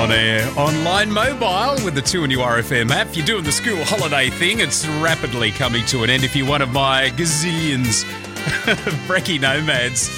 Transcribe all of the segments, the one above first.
On air, online, mobile with the 2NU RFM app. You're doing the school holiday thing. It's rapidly coming to an end. If you're one of my gazillions of brekkie nomads,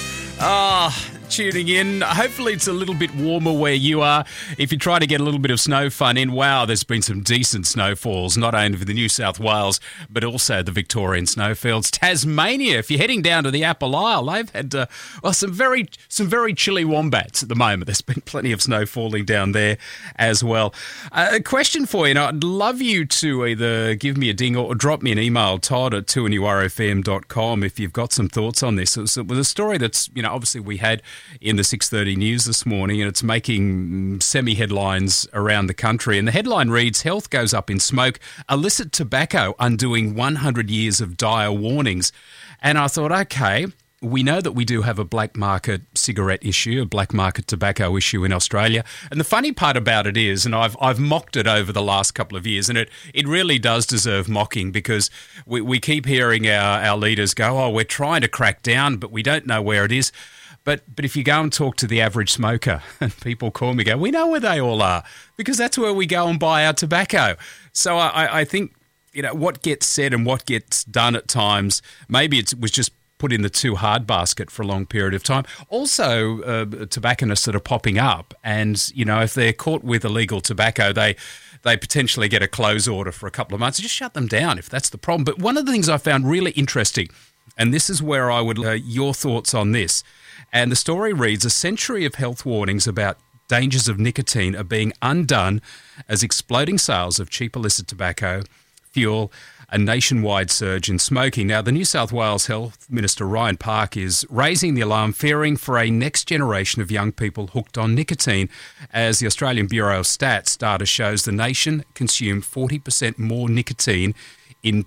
tuning in. Hopefully it's a little bit warmer where you are. If you try to get a little bit of snow fun in, wow, there's been some decent snowfalls, not only for the New South Wales, but also the Victorian snowfields. Tasmania, if you're heading down to the Apple Isle, they've had some very chilly wombats at the moment. There's been plenty of snow falling down there as well. A question for you, and I'd love you to either give me a ding or drop me an email, todd@2nurfm.com, if you've got some thoughts on this. It was a story that's, obviously we had in the 6:30 news this morning, and it's making semi-headlines around the country. And the headline reads, "Health goes up in smoke, illicit tobacco undoing 100 years of dire warnings." And I thought, okay, we know that we do have a black market cigarette issue, a black market tobacco issue in Australia. And the funny part about it is, and I've mocked it over the last couple of years, and it really does deserve mocking, because we keep hearing our leaders go, oh, we're trying to crack down, but we don't know where it is. But if you go and talk to the average smoker, and people call me, we know where they all are, because that's where we go and buy our tobacco. So I think, what gets said and what gets done at times, maybe it was just put in the too hard basket for a long period of time. Also, tobacconists that are popping up, and, if they're caught with illegal tobacco, they potentially get a close order for a couple of months. Just shut them down if that's the problem. But one of the things I found really interesting, and this is where I would your thoughts on this, and the story reads, "A century of health warnings about dangers of nicotine are being undone as exploding sales of cheap illicit tobacco fuel a nationwide surge in smoking." Now, the New South Wales Health Minister Ryan Park is raising the alarm, fearing for a next generation of young people hooked on nicotine, as the Australian Bureau of Stats data shows the nation consumed 40% more nicotine in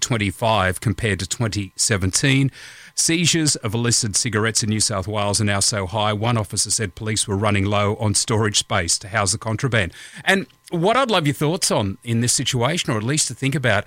2025 compared to 2017. Seizures of illicit cigarettes in New South Wales are now so high, one officer said police were running low on storage space to house the contraband. And what I'd love your thoughts on in this situation, or at least to think about,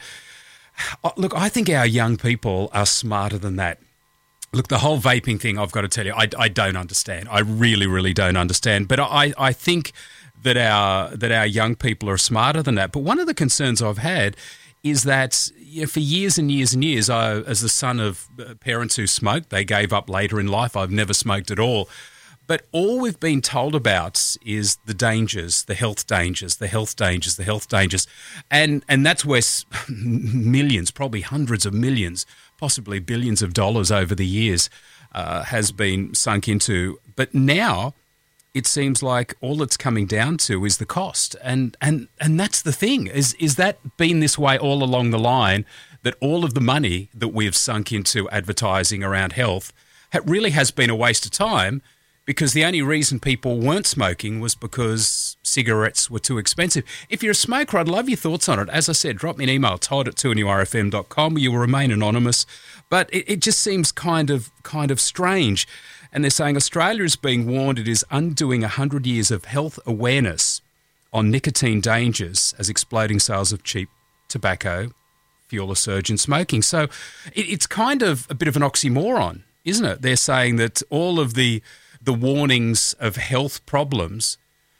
look, I think our young people are smarter than that. Look, the whole vaping thing, I've got to tell you, I don't understand. I really, really don't understand. But I think that our young people are smarter than that. But one of the concerns I've had is that for years and years and years, as the son of parents who smoked, they gave up later in life. I've never smoked at all. But all we've been told about is the dangers, the health dangers, the health dangers, the health dangers. And that's where millions, probably hundreds of millions, possibly billions of dollars over the years has been sunk into. But now it seems like all it's coming down to is the cost. And that's the thing. Is that been this way all along the line, that all of the money that we have sunk into advertising around health really has been a waste of time, because the only reason people weren't smoking was because cigarettes were too expensive? If you're a smoker, I'd love your thoughts on it. As I said, drop me an email, todd@2nurfm.com. You will remain anonymous. But it just seems kind of strange. And they're saying Australia is being warned it is undoing 100 years of health awareness on nicotine dangers as exploding sales of cheap tobacco fuel a surge in smoking. So it's kind of a bit of an oxymoron, isn't it? They're saying that all of the warnings of health problems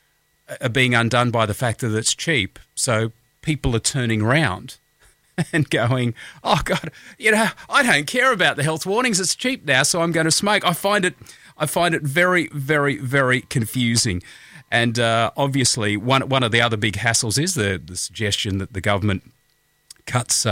are being undone by the fact that it's cheap. So people are turning around and going, oh, God, I don't care about the health warnings. It's cheap now, so I'm going to smoke. I find it very, very, very confusing. And obviously, one of the other big hassles is the suggestion that the government cuts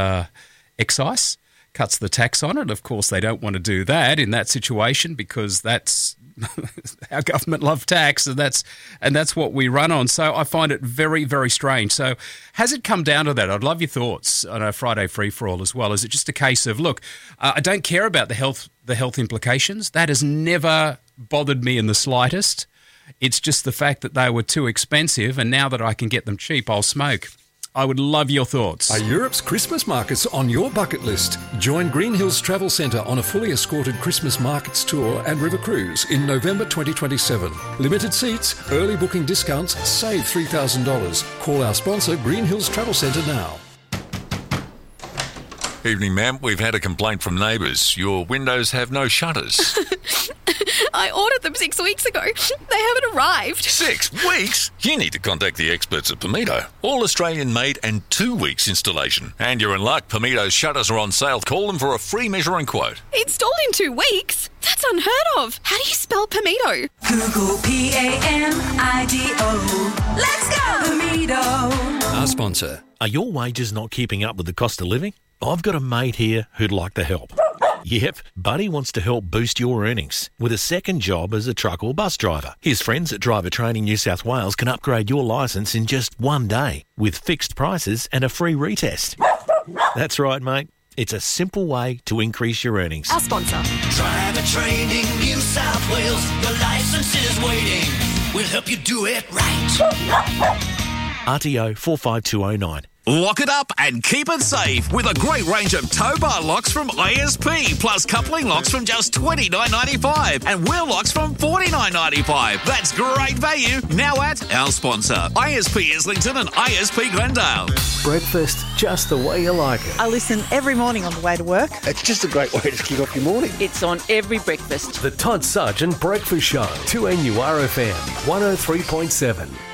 excise, cuts the tax on it. Of course, they don't want to do that in that situation, because that's our government love tax, and that's what we run on. So I find it very, very strange. So has it come down to that? I'd love your thoughts on a Friday free for all as well. Is it just a case of, look, I don't care about the health implications. That has never bothered me in the slightest. It's just the fact that they were too expensive, and now that I can get them cheap, I'll smoke. I would love your thoughts. Are Europe's Christmas markets on your bucket list? Join Green Hills Travel Centre on a fully escorted Christmas markets tour and river cruise in November 2027. Limited seats, early booking discounts, save $3,000. Call our sponsor, Green Hills Travel Centre, now. Evening, ma'am. We've had a complaint from neighbours. Your windows have no shutters. I ordered them 6 weeks ago. They haven't arrived. 6 weeks? You need to contact the experts at Pomito. All Australian made and 2 weeks installation. And you're in luck. Pomito's shutters are on sale. Call them for a free measure and quote. Installed in 2 weeks? That's unheard of. How do you spell Pomito? Google P-A-M-I-D-O. Let's go, Pomito. Our sponsor. Are your wages not keeping up with the cost of living? I've got a mate here who'd like to help. Yep, Buddy wants to help boost your earnings with a second job as a truck or bus driver. His friends at Driver Training New South Wales can upgrade your licence in just 1 day with fixed prices and a free retest. That's right, mate. It's a simple way to increase your earnings. Our sponsor. Driver Training New South Wales. Your licence is waiting. We'll help you do it right. RTO 45209. Lock it up and keep it safe with a great range of tow bar locks from ISP, plus coupling locks from just $29.95 and wheel locks from $49.95. That's great value now at our sponsor, ISP Islington and ISP Glendale. Breakfast just the way you like it. I listen every morning on the way to work. It's just a great way to kick off your morning. It's on every breakfast. The Todd Sargent Breakfast Show, 2NURFM 103.7.